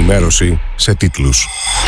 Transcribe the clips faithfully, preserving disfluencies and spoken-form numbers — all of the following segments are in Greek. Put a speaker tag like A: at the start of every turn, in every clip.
A: ενημέρωση σε τίτλους.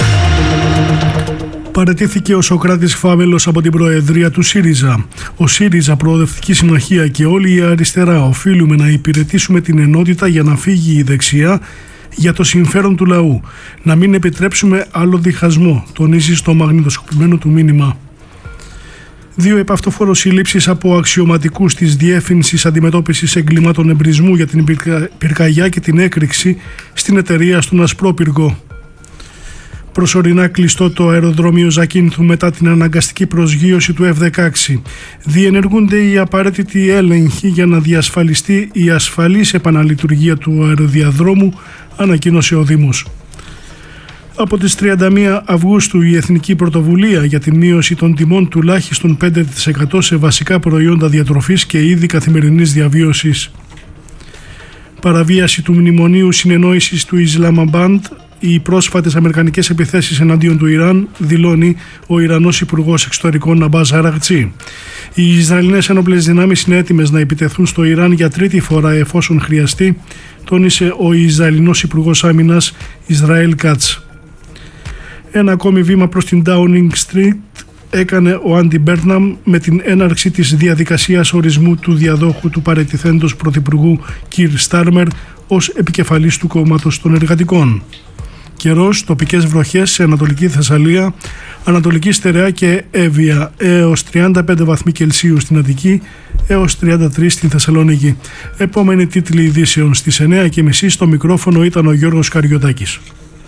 B: Παραιτήθηκε ο Σωκράτης Φάβελος από την Προεδρία του ΣΥΡΙΖΑ. Ο ΣΥΡΙΖΑ, Προοδευτική Συμμαχία και όλη η αριστερά οφείλουμε να υπηρετήσουμε την ενότητα για να φύγει η δεξιά για το συμφέρον του λαού. Να μην επιτρέψουμε άλλο διχασμό, τονίζει στο μαγνητοσκοπημένο του μήνυμα. Δύο επαυτοφόρος συλλήψεις από αξιωματικούς της Διεύθυνσης Αντιμετώπισης Εγκλημάτων Εμπρισμού για την πυρκα... πυρκαγιά και την έκρηξη στην εταιρεία στον Ασπρόπυργο. Προσωρινά κλειστό το αεροδρόμιο Ζακίνθου μετά την αναγκαστική προσγείωση του εφ δεκαέξι. Διενεργούνται οι απαραίτητοι έλεγχοι για να διασφαλιστεί η ασφαλής επαναλειτουργία του αεροδιαδρόμου, ανακοίνωσε ο Δήμος. Από τις τριάντα μία Αυγούστου η Εθνική Πρωτοβουλία για τη μείωση των τιμών τουλάχιστον πέντε τοις εκατό σε βασικά προϊόντα διατροφής και είδη καθημερινής διαβίωσης. Παραβίαση του Μνημονίου Συνεννόησης του Ισλαμαμπάντ, οι πρόσφατες αμερικανικές επιθέσεις εναντίον του Ιράν, δηλώνει ο Ιρανός Υπουργός Εξωτερικών Αμπάζ Αραγτσί. Οι Ισραηλινές ένοπλες δυνάμεις είναι έτοιμες να επιτεθούν στο Ιράν για τρίτη φορά εφόσον χρειαστεί, τόνισε ο Ισραηλινός Υπουργός Άμυνας Ισραήλ Κάτς. Ένα ακόμη βήμα προς την Downing Street έκανε ο Άντι Μπέρναμ με την έναρξη της διαδικασίας ορισμού του διαδόχου του παραιτηθέντος πρωθυπουργού Κιρ Στάρμερ ως επικεφαλής του κόμματος των εργατικών. Καιρός, τοπικές βροχές σε Ανατολική Θεσσαλία, Ανατολική Στερεά και Εύβοια έως τριάντα πέντε βαθμοί Κελσίου στην Αττική έως τριάντα τρία στην Θεσσαλονίκη. Επόμενη τίτλη ειδήσεων στις εννιά και μισή. Στο μικρόφωνο ήταν ο Γιώργος Καριωτάκης.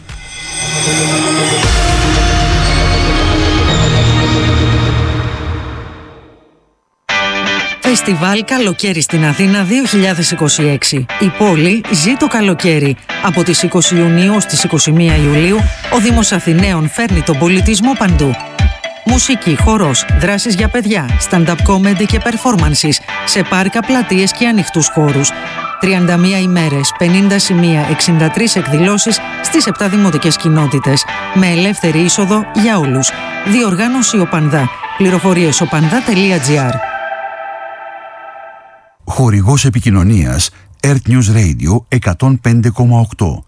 C: Φεστιβάλ Καλοκαίρι στην Αθήνα δύο χιλιάδες είκοσι έξι. Η πόλη ζει το καλοκαίρι. Από τις είκοσι Ιουνίου ως τις είκοσι μία Ιουλίου, ο Δήμος Αθηναίων φέρνει τον πολιτισμό παντού. Μουσική, χορός, δράσεις για παιδιά, stand-up comedy και performances σε πάρκα, πλατείες και ανοιχτούς χώρους. τριάντα μία ημέρες, πενήντα σημεία, εξήντα τρεις εκδηλώσεις στις επτά δημοτικές κοινότητες, με ελεύθερη είσοδο για όλους. Διοργάνωση Οπανδά. Πληροφορίες οπανδά τελεία τζι άρ.
D: Χορηγός επικοινωνίας Earth News Radio εκατόν πέντε κόμμα οκτώ.